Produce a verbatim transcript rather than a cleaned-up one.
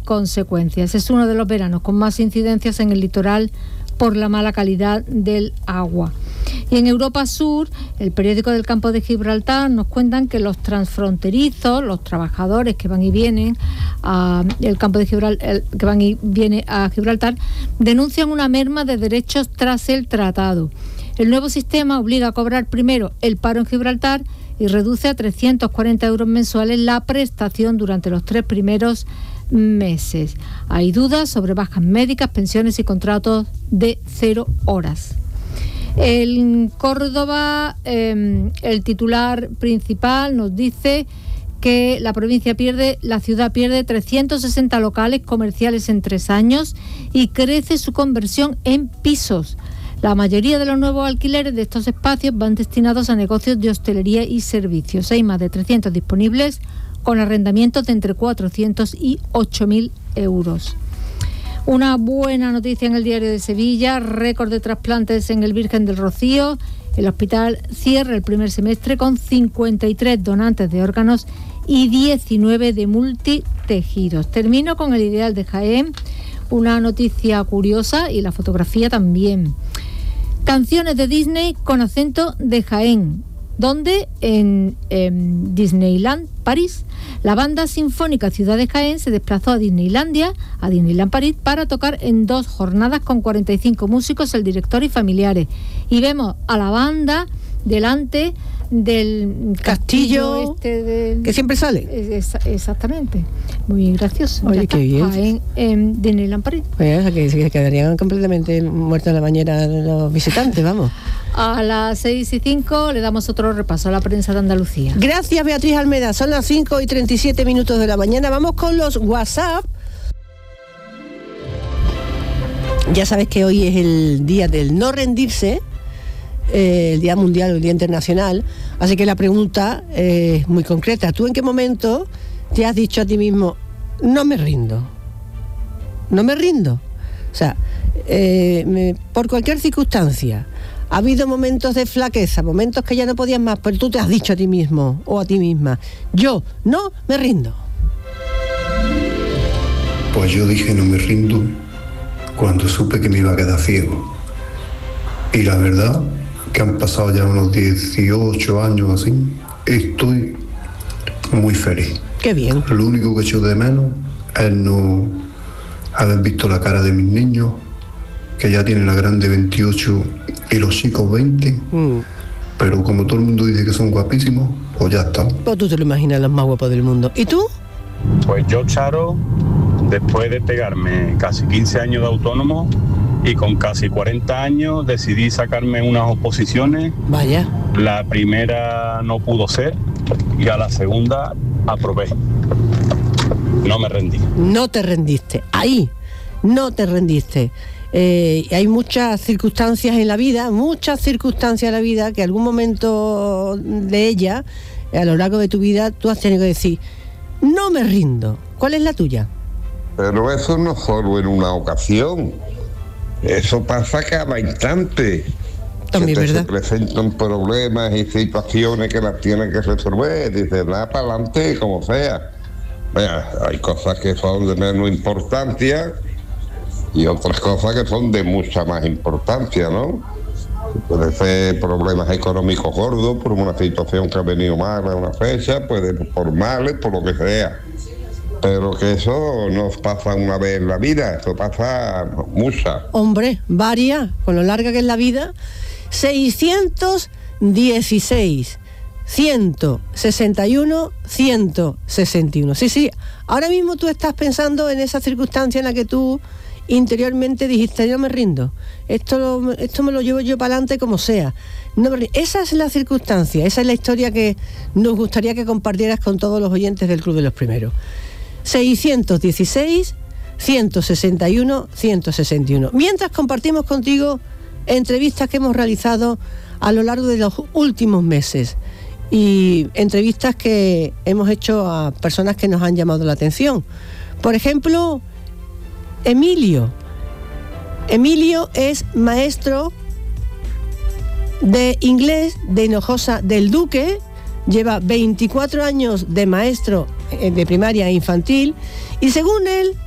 consecuencias. Es uno de los veranos con más incidencias en el litoral por la mala calidad del agua. Y en Europa Sur, el periódico del Campo de Gibraltar nos cuentan que los transfronterizos, los trabajadores que van y vienen a el campo de Gibraltar, que van y vienen a Gibraltar, denuncian una merma de derechos tras el tratado. El nuevo sistema obliga a cobrar primero el paro en Gibraltar y reduce a trescientos cuarenta euros mensuales la prestación durante los tres primeros meses. Hay dudas sobre bajas médicas, pensiones y contratos de cero horas. En Córdoba, eh, el titular principal nos dice que la provincia pierde, la ciudad pierde trescientos sesenta locales comerciales en tres años y crece su conversión en pisos. La mayoría de los nuevos alquileres de estos espacios van destinados a negocios de hostelería y servicios. Hay más de trescientos disponibles con arrendamientos de entre cuatrocientos y ocho mil euros. Una buena noticia en el Diario de Sevilla: récord de trasplantes en el Virgen del Rocío. El hospital cierra el primer semestre con cincuenta y tres donantes de órganos y diecinueve de multitejidos. Termino con el Ideal de Jaén, una noticia curiosa, y la fotografía también. Canciones de Disney con acento de Jaén. ¿Dónde? En, en Disneyland París. La banda sinfónica Ciudad de Jaén se desplazó a Disneylandia, a Disneyland París, para tocar en dos jornadas con cuarenta y cinco músicos, el director y familiares. Y vemos a la banda delante del castillo, castillo este de, que siempre sale. Es, exactamente. Muy gracioso. Oye, qué bien. En, en Disneyland París. Pues, o sea, que se quedarían completamente muertos en la bañera los visitantes, vamos. A las seis y cinco le damos otro repaso a la prensa de Andalucía. Gracias, Beatriz Almeda. Son las cinco y treinta y siete minutos de la mañana. Vamos con los WhatsApp. Ya sabes que hoy es el día del no rendirse, eh, el día mundial o el día internacional. Así que la pregunta eh, es muy concreta. ¿Tú en qué momento te has dicho a ti mismo, no me rindo? No me rindo. O sea, eh, me, por cualquier circunstancia. Ha habido momentos de flaqueza, momentos que ya no podías más, pero tú te has dicho a ti mismo o a ti misma, yo no me rindo. Pues yo dije no me rindo cuando supe que me iba a quedar ciego. Y la verdad que han pasado ya unos dieciocho años así, estoy muy feliz. Qué bien. Lo único que echo de menos es no haber visto la cara de mis niños, que ya tienen la grande veintiocho y los chicos veinte, mm. pero como todo el mundo dice que son guapísimos, pues ya están. Pues tú te lo imaginas, los más guapos del mundo. ¿Y tú? Pues yo, Charo, después de pegarme casi quince años de autónomo y con casi cuarenta años, decidí sacarme unas oposiciones. Vaya. La primera no pudo ser y a la segunda aprobé. No me rendí. No te rendiste. Ahí, no te rendiste. Eh, hay muchas circunstancias en la vida, muchas circunstancias en la vida que algún momento de ella, a lo largo de tu vida, tú has tenido que decir, no me rindo. ¿Cuál es la tuya? Pero eso no solo en una ocasión, eso pasa cada instante. También, se, te, ¿verdad? se presentan problemas y situaciones que las tienes que resolver, dices, nada para adelante como sea. Mira, hay cosas que son de menos importancia y otras cosas que son de mucha más importancia, ¿no? Puede ser problemas económicos gordos por una situación que ha venido mal a una fecha, puede por males, por lo que sea. Pero que eso no pasa una vez en la vida, eso pasa muchas. Hombre, varias, con lo larga que es la vida. seiscientos dieciséis, ciento sesenta y uno, ciento sesenta y uno. Sí, sí, ahora mismo tú estás pensando en esa circunstancia en la que tú interiormente dijiste, yo me rindo, esto, lo, esto me lo llevo yo para adelante como sea. No me, esa es la circunstancia, esa es la historia que nos gustaría que compartieras con todos los oyentes del Club de los Primeros. seiscientos dieciséis, ciento sesenta y uno, ciento sesenta y uno. Mientras compartimos contigo entrevistas que hemos realizado a lo largo de los últimos meses y entrevistas que hemos hecho a personas que nos han llamado la atención. Por ejemplo, Emilio. Emilio es maestro de inglés de Hinojosa del Duque, lleva veinticuatro años de maestro de primaria e infantil y según él